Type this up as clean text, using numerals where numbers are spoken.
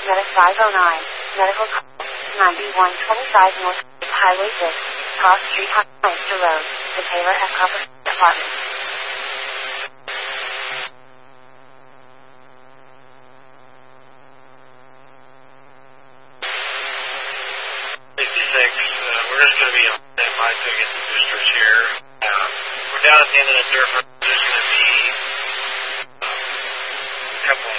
Medic 509, Medical Call 9125 North Highway 6, Cross Street, Meister Road, the Taylor F. Copper Apartment. 66, we're just going to be on standby to get the boosters here. We're down at the end of the dirt road. There's going to be a couple